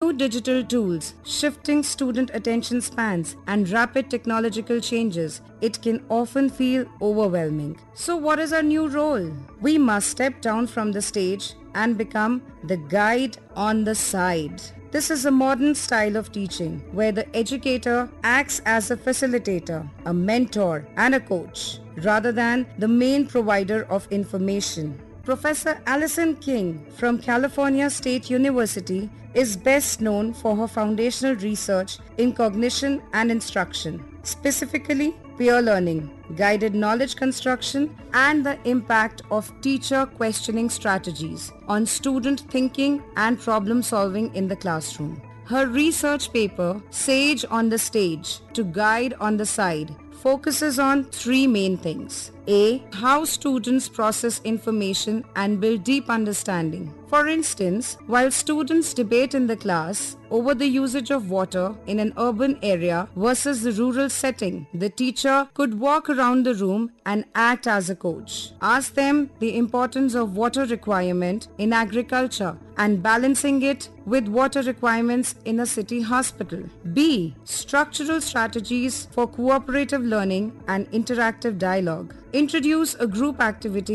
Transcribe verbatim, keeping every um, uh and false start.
New digital tools, shifting student attention spans, and rapid technological changes, it can often feel overwhelming. So what is our new role? We must step down from the stage and become the guide on the side. This is a modern style of teaching where the educator acts as a facilitator, a mentor, and a coach, rather than the main provider of information. Professor Alison King from California State University is best known for her foundational research in cognition and instruction, specifically peer learning, guided knowledge construction, and the impact of teacher questioning strategies on student thinking and problem solving in the classroom. Her research paper, Sage on the Stage to Guide on the Side, focuses on three main things. A. How students process information and build deep understanding. For instance, while students debate in the class over the usage of water in an urban area versus the rural setting, the teacher could walk around the room and act as a coach. Ask them the importance of water requirement in agriculture and balancing it with water requirements in a city hospital. B. Structural strategies for cooperative learning and interactive dialogue. Introduce a group activity